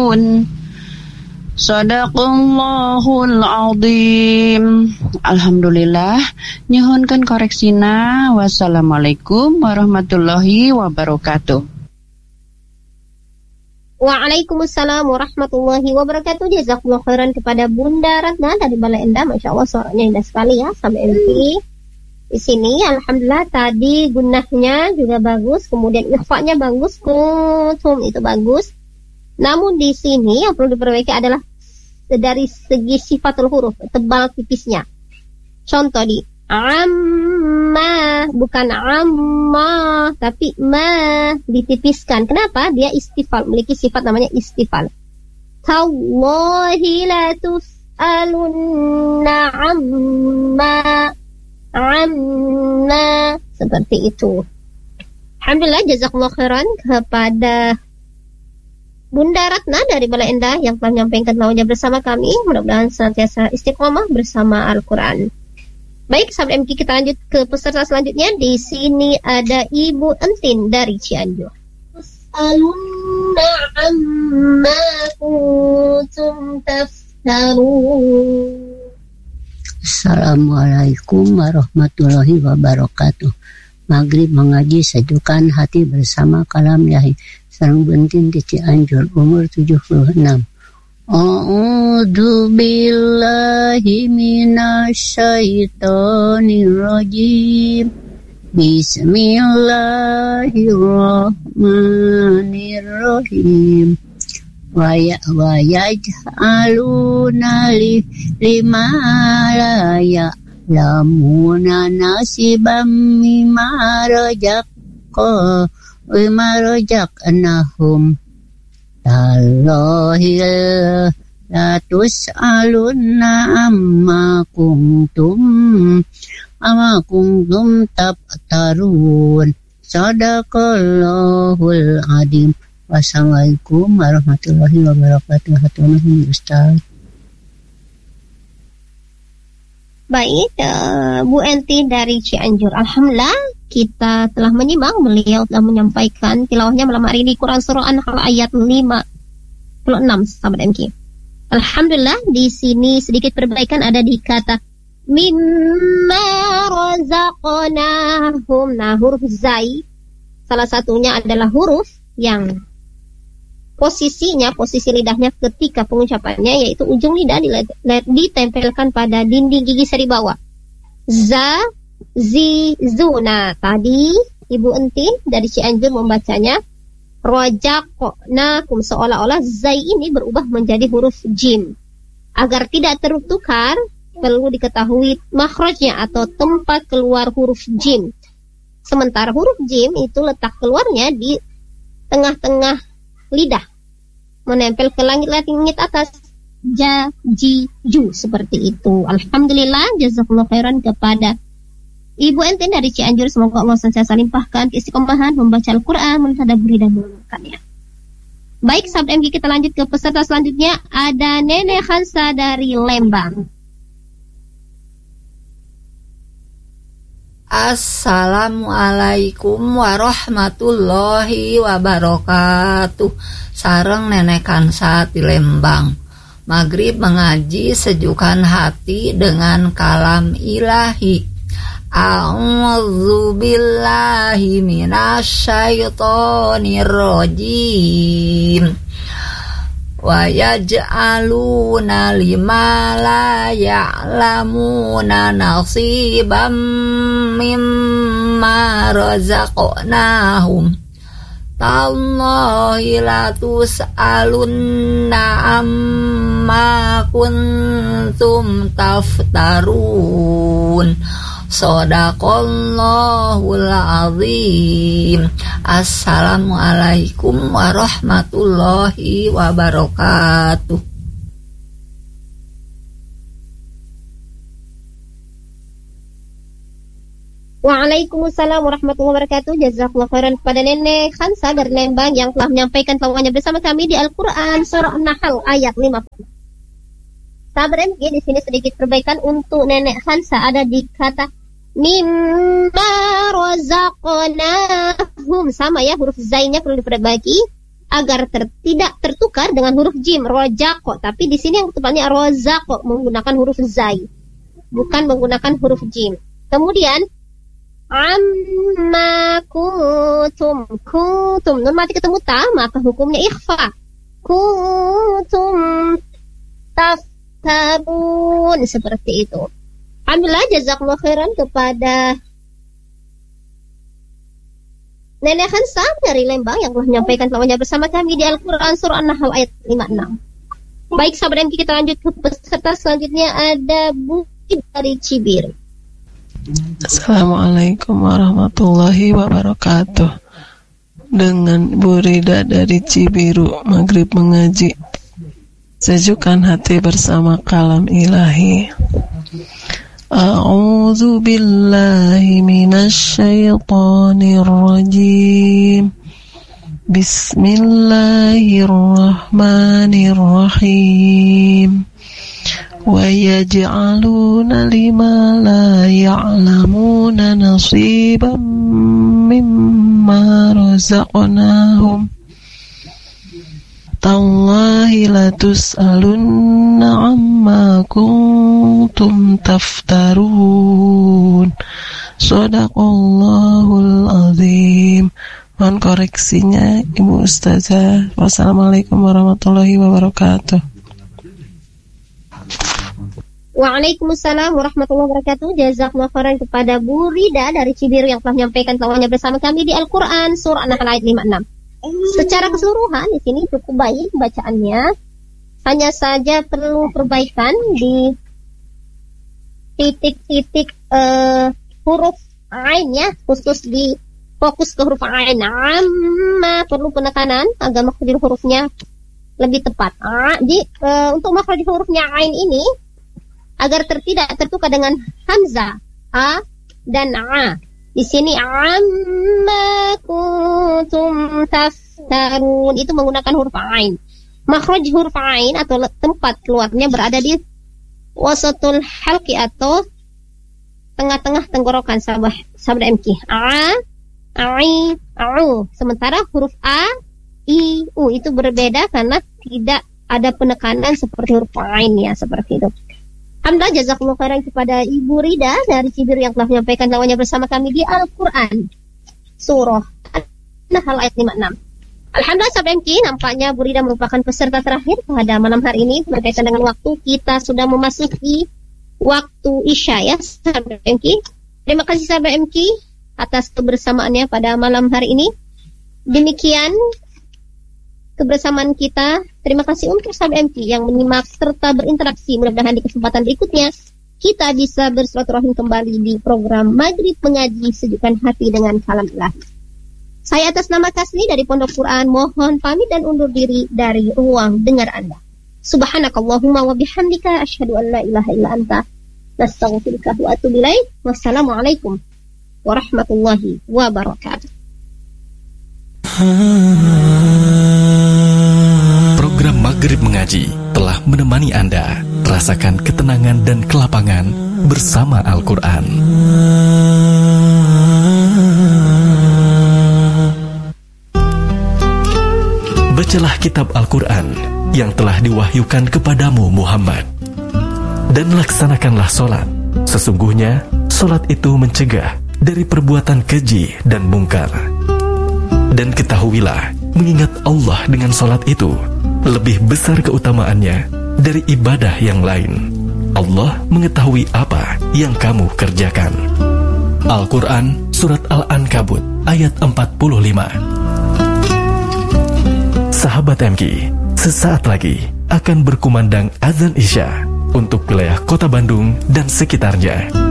يعملون صدق Allahul Azim. Alhamdulillah, nyuhunkeun koreksina. Wassalamualaikum warahmatullahi wabarakatuh. Waalaikumsalam warahmatullahi wabarakatuh. Jazakallahu khairan kepada Bunda Ratna dari Balai Endah. Masya Allah suaranya indah sekali ya, sampai MP. Di sini alhamdulillah tadi gunahnya juga bagus, kemudian ikhfa'nya bagus, kuntum itu bagus. Namun di sini yang perlu diperbaiki adalah dari segi sifatul huruf, tebal tipisnya. Contoh di amma, bukan amma, tapi ma ditipiskan. Kenapa? Dia istifal, memiliki sifat namanya istifal. Tallahi la tus'alunna amma, seperti itu. Alhamdulillah, jazakallahu khairan kepada Bunda Ratna dari Balai Endah yang telah menyampaikan launya bersama kami. Mudah-mudahan senantiasa istiqomah bersama Al-Quran. Baik, sahabat MK, kita lanjut ke peserta selanjutnya. Di sini ada Ibu Entin dari Cianjur. Alunna amma kuntum taftarun. Assalamualaikum warahmatullahi wabarakatuh. Maghrib mengaji sejukan hati bersama Kalam Yahi. Sarang Bentin di Cianjur, umur 76. A'udzu billahi minasyaitonir rajim. Bismillahirrahmanirrahim. Wa yaj'aluna lima la ya'lamuna nasiban mimma rajaqnahum tallahi la tus'alunna amma kuntum tabtarun. Sadaqallahul Azim. Wassalamualaikum warahmatullahi wabarakatuh. Haturnuhun Ustaz. Baik, Bu Enti dari Cianjur. Alhamdulillah, kita telah menyimak, beliau telah menyampaikan tilawahnya malam hari ini Quran Surah An-Nahl ayat 56, sahabat MK. Alhamdulillah, di sini sedikit perbaikan ada di kata mimma razaqnahum. Nah, huruf zai salah satunya adalah huruf yang posisi lidahnya ketika pengucapannya yaitu ujung lidah ditempelkan pada dinding gigi seri bawah. Za, zi, zuna. Tadi Ibu Entin dari Cianjur membacanya rojaqnakum, seolah-olah zai ini berubah menjadi huruf jim. Agar tidak tertukar, perlu diketahui makhrajnya atau tempat keluar huruf jim. Sementara huruf jim itu letak keluarnya di tengah-tengah lidah, menempel ke langit-langit atas. Ja, ji, ju, seperti itu. Alhamdulillah, jazakallahu khairan kepada Ibu Entin dari Cianjur. Semoga Allah senantiasa limpahkan keistiqomahan membaca Al-Quran, mentadabburi dan mengamalkannya. Baik, sahabat MG, kita lanjut ke peserta selanjutnya. Ada Nenek Hansa dari Lembang. Assalamualaikum warahmatullahi wabarakatuh. Sareng Nenek Kansa di Lembang. Maghrib mengaji sejukan hati dengan kalam ilahi. A'udzu billahi minasyaitonir rajim. Wa yaj'aluna lima la ya'lamuna nasiban mimma razaqnahum tallahi la tus'alunna amma kuntum taftarun. Shadaqallahul Azim. Assalamualaikum warahmatullahi wabarakatuh. Waalaikumsalam warahmatullahi wabarakatuh. Jazakallahu khairan kepada Nenek Hansa dari Lembang yang telah menyampaikan tawaannya bersama kami di Al-Quran Surah An-Nahl ayat 50. Sahabat MG, di sini sedikit perbaikan untuk Nenek Hansa ada di kata mimma razaqnahum. Sama ya, huruf zainya perlu diperbaiki. agar tidak tertukar dengan huruf jim, rozako. Tapi di sini yang tepatnya rozako, menggunakan huruf zai, bukan menggunakan huruf jim. Kemudian amma kuntum, nun mati ketemu ta, maka hukumnya ikhfa. Kuntum taftarun, seperti itu. Alhamdulillah, jazakallahu khairan kepada Nenek Hansa dari Lembang yang telah menyampaikan tilawahnya bersama kami di Al-Quran Surah An-Nahl ayat 56. Baik sahabat MK, kita lanjut ke peserta selanjutnya, ada Bu dari Cibiru. Assalamualaikum warahmatullahi wabarakatuh. Dengan Bu Rida dari Cibiru, maghrib mengaji. Sejukkan hati bersama kalam ilahi. A'udzu billahi minasyaitonir rajim. Bismillahirrahmanirrahim. Wa yaj'aluna lima la ya'lamuna nasiban mimma razaqnahum. Tallahi latus'alunna amma kuntum taftarun. Shadaqallahul azim. Mohon koreksinya Ibu Ustazah. Wassalamualaikum warahmatullahi wabarakatuh. Waalaikumsalam warahmatullahi wabarakatuh. Jazakallahu khairan kepada Bu Rida dari Cibiru yang telah menyampaikan tilawahnya bersama kami di Al-Quran Surah An-Nahl ayat 56. Secara keseluruhan di sini cukup baik bacaannya, hanya saja perlu perbaikan di titik-titik huruf ain-nya, khusus di fokus ke huruf ain. Amma perlu penekanan agar makhraj hurufnya lebih tepat. Untuk makhraj hurufnya ain ini agar tidak tertukar dengan hamzah a dan a. Di sini amma kuntum taftarun itu menggunakan huruf ain. Makhraj huruf ain atau tempat keluarnya berada di wasatul halqi atau tengah-tengah tenggorokan sahabat MK. A, ai, au. Sementara huruf a, i, u itu berbeda karena tidak ada penekanan seperti huruf ain ya, seperti itu. Alhamdulillah, jazakumullah khairan kepada Ibu Rida dari Cibiru yang telah menyampaikan tilawahnya bersama kami di Al-Quran Surah An-Nahl ayat 56. Alhamdulillah sahabat MK, nampaknya Bu Rida merupakan peserta terakhir pada malam hari ini. Berkaitan dengan waktu, kita sudah memasuki waktu Isya ya sahabat MK. Terima kasih sahabat MK atas kebersamaannya pada malam hari ini. Demikian kebersamaan kita. Terima kasih untuk sahabat MK yang menyimak serta berinteraksi. Mudah-mudahan di kesempatan berikutnya kita bisa bersilaturahim kembali di program Maghrib Mengaji, Sejukkan Hati dengan Kalam Ilahi. Saya atas nama Kasni dari Pondok Quran mohon pamit dan undur diri dari ruang dengar Anda. Subhanakallahumma wa bihamdika asyhadu an la ilaha illa anta nastaghfiruka wa atubu ilaik. Wassalamualaikum warahmatullahi wabarakatuh. Program Maghrib Mengaji telah menemani Anda rasakan ketenangan dan kelapangan bersama Al-Quran. Bacalah kitab Al-Quran yang telah diwahyukan kepadamu Muhammad, dan laksanakanlah solat. Sesungguhnya solat itu mencegah dari perbuatan keji dan mungkar. Dan ketahuilah, mengingat Allah dengan solat itu lebih besar keutamaannya dari ibadah yang lain. Allah mengetahui apa yang kamu kerjakan. Al-Quran Surat Al-Ankabut ayat 45. Sahabat MK, sesaat lagi akan berkumandang azan Isya untuk wilayah Kota Bandung dan sekitarnya.